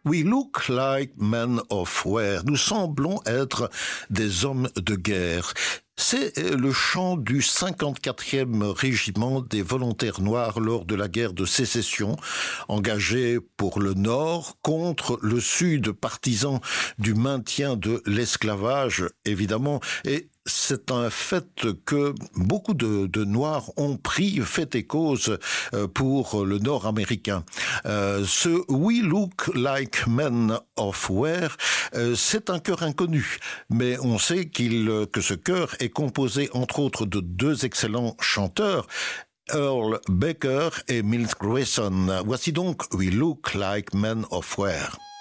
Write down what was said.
We look like men of war. Nous semblons être des hommes de guerre. C'est le chant du 54e régiment des volontaires noirs lors de la guerre de sécession, engagé pour le Nord contre le Sud, partisan du maintien de l'esclavage, évidemment. Et c'est un fait que beaucoup de Noirs ont pris fait et cause pour le Nord américain. Ce We Look Like Men of War, c'est un chœur inconnu, mais on sait que ce chœur est composé entre autres de deux excellents chanteurs, Earl Baker et Milt Grayson. Voici donc We Look Like Men of War.